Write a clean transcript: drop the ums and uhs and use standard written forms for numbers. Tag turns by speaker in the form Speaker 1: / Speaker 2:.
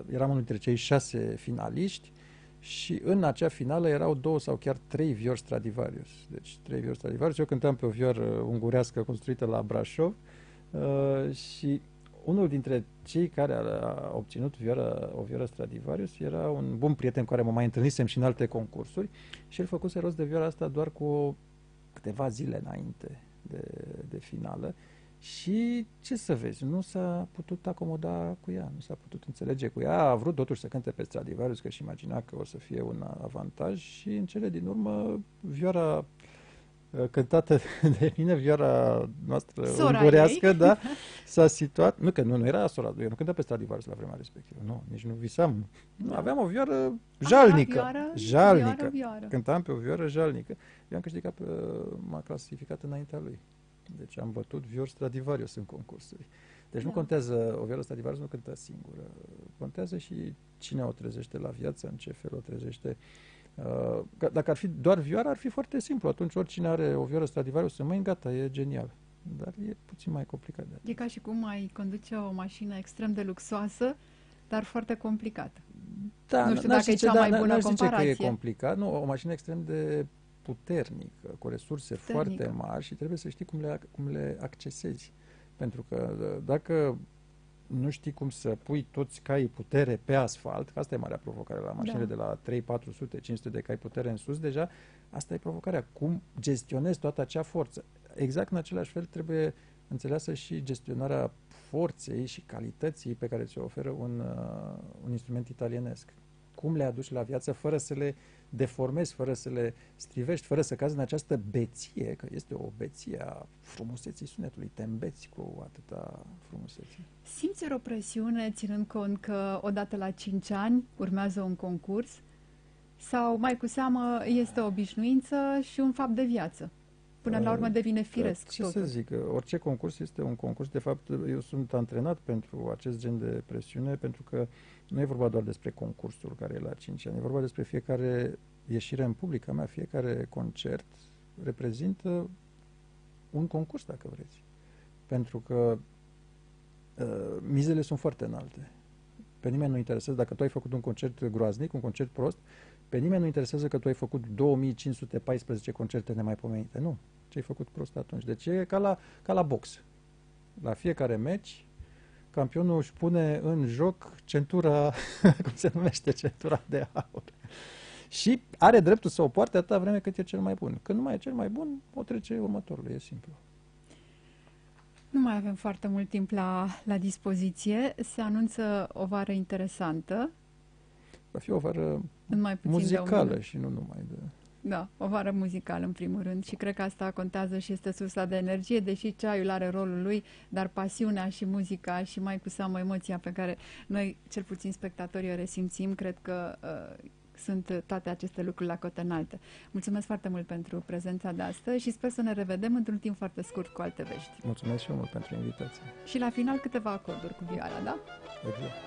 Speaker 1: eram unul dintre cei 6 finaliști și în acea finală erau 2 sau chiar 3 viori Stradivarius. Deci 3 viori Stradivarius. Eu cântam pe o vioară ungurească construită la Brașov și unul dintre cei care a obținut o vioară Stradivarius era un bun prieten cu care mă mai întâlnisem și în alte concursuri și el făcuse rost de vioara asta doar cu câteva zile înainte de finală. Și ce să vezi, nu s-a putut acomoda cu ea, nu s-a putut înțelege cu ea, a vrut totuși să cânte pe Stradivarius, că își imagina că o să fie un avantaj și în cele din urmă vioara cântată de mine, vioara noastră ungurească, da, s-a situat, nu că nu era sora, eu nu cântam pe Stradivarius la vremea respectivă, nu, nici nu visam, da. Aveam o vioară jalnică,
Speaker 2: vioară.
Speaker 1: Cântam pe o vioară jalnică, eu am câștigat, m-a clasificat înaintea lui. Deci am bătut viori Stradivarius în concursuri. Deci nu contează, o vioară Stradivarius nu cântă singură. Contează și cine o trezește la viață, în ce fel o trezește. Dacă ar fi doar vioara, ar fi foarte simplu. Atunci oricine are o vioară Stradivarius în mâini, gata, e genial. Dar e puțin mai complicat.
Speaker 2: E ca și cum ai conduce o mașină extrem de luxoasă, dar foarte complicată.
Speaker 1: Da,
Speaker 2: nu știu dacă e cea mai bună comparație.
Speaker 1: Că e complicat. Nu, o mașină extrem de puternică, cu resurse foarte mari și trebuie să știi cum le accesezi. Pentru că dacă nu știi cum să pui toți caii putere pe asfalt, asta e marea provocare la mașinile de la 3, 400, 500 de cai putere în sus, deja asta e provocarea. Cum gestionezi toată acea forță? Exact în același fel trebuie înțeleasă și gestionarea forței și calității pe care ți-o oferă un instrument italienesc. Cum le aduci la viață fără să le deformezi, fără să le strivești, fără să cazi în această beție, că este o beție a frumuseții sunetului, te îmbeți cu atâta frumusețe.
Speaker 2: Simți o presiune ținând cont că odată la 5 ani urmează un concurs sau mai cu seamă este o obișnuință și un fapt de viață? Până la urmă devine firesc
Speaker 1: Ce
Speaker 2: totul.
Speaker 1: să zic, orice concurs este un concurs. De fapt, eu sunt antrenat pentru acest gen de presiune, pentru că nu e vorba doar despre concursul care e la 5 ani, e vorba despre fiecare ieșire în public a mea, fiecare concert reprezintă un concurs, dacă vreți. Pentru că mizele sunt foarte înalte. Pe nimeni nu interesează dacă tu ai făcut un concert groaznic, un concert prost, pe nimeni nu interesează că tu ai făcut 2514 concerte nemaipomenite. Nu. Ce ai făcut prost atunci? Deci e ca la box. La fiecare meci, campionul își pune în joc centura, cum se numește, centura de aur. Și are dreptul să o poarte atâta vreme cât e cel mai bun. Când nu mai e cel mai bun, o trece următorul. E simplu.
Speaker 2: Nu mai avem foarte mult timp la dispoziție. Se anunță o vară interesantă.
Speaker 1: Va fi o vară
Speaker 2: muzicală
Speaker 1: și nu numai de...
Speaker 2: Da, o vară muzicală în primul rând și cred că asta contează și este sursa de energie, deși ceaiul are rolul lui, dar pasiunea și muzica și mai cu seamă emoția pe care noi, cel puțin spectatorii, o resimțim, cred că sunt toate aceste lucruri la cotă înaltă. Mulțumesc foarte mult pentru prezența de astăzi și sper să ne revedem într-un timp foarte scurt cu alte vești.
Speaker 1: Mulțumesc și eu mult pentru invitație.
Speaker 2: Și la final câteva acorduri cu vioara, da?
Speaker 1: Exact.